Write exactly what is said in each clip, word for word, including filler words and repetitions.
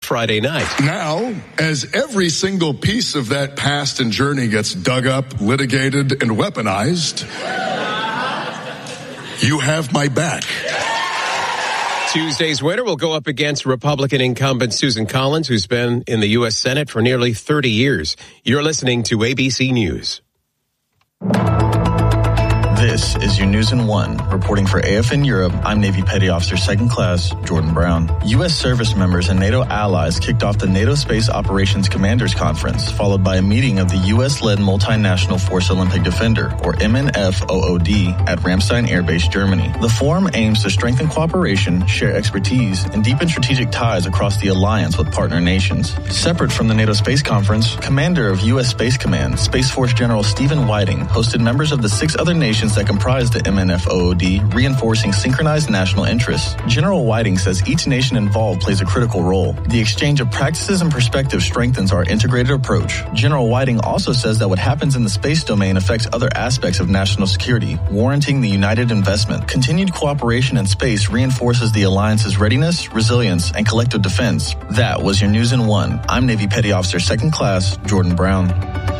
Friday night. Now, as every single piece of that past and journey gets dug up, litigated, and weaponized, you have my back. Tuesday's winner will go up against Republican incumbent Susan Collins, who's been in the U S Senate for nearly thirty years. You're listening to A B C News. This is your News in One. Reporting for A F N Europe, I'm Navy Petty Officer Second Class Jordan Brown. U S service members and NATO allies kicked off the NATO Space Operations Commanders Conference, followed by a meeting of the U S-led Multinational Force Olympic Defender, or M N F O O D, at Ramstein Air Base, Germany. The forum aims to strengthen cooperation, share expertise, and deepen strategic ties across the alliance with partner nations. Separate from the NATO Space Conference, Commander of U S Space Command, Space Force General Stephen Whiting, hosted members of the six other nations that comprise the M N F O O D, reinforcing synchronized national interests. General Whiting says each nation involved plays a critical role. The exchange of practices and perspectives strengthens our integrated approach. General Whiting also says that what happens in the space domain affects other aspects of national security, warranting the united investment. Continued cooperation in space reinforces the alliance's readiness, resilience, and collective defense. That was your News in One. I'm Navy Petty Officer Second Class Jordan Brown.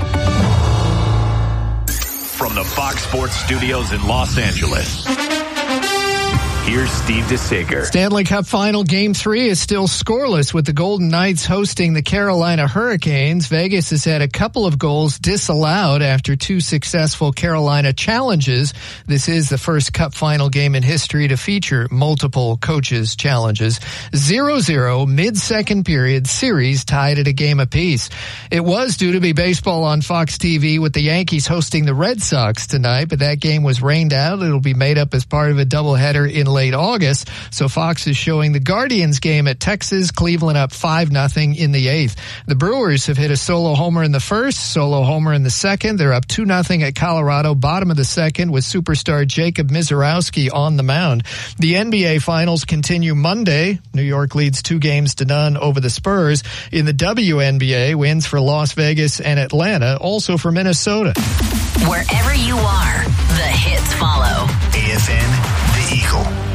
From the Fox Sports Studios in Los Angeles, here's Steve DeSager. Stanley Cup Final Game three is still scoreless with the Golden Knights hosting the Carolina Hurricanes. Vegas has had a couple of goals disallowed after two successful Carolina challenges. This is the first Cup Final game in history to feature multiple coaches' challenges. zero zero mid-second period, series tied at a game apiece. It was due to be baseball on Fox T V with the Yankees hosting the Red Sox tonight, but that game was rained out. It'll be made up as part of a doubleheader in late August. So Fox is showing the Guardians game at Texas, Cleveland up five nothing in the eighth. The Brewers have hit a solo homer in the first, solo homer in the second. They're up two nothing at Colorado, bottom of the second, with superstar Jacob Misiorowski on the mound. The N B A Finals continue Monday. New York leads two games to none over the Spurs. In the W N B A, wins for Las Vegas and Atlanta, also for Minnesota. Wherever you are, the hits follow. A F N, The Eagle.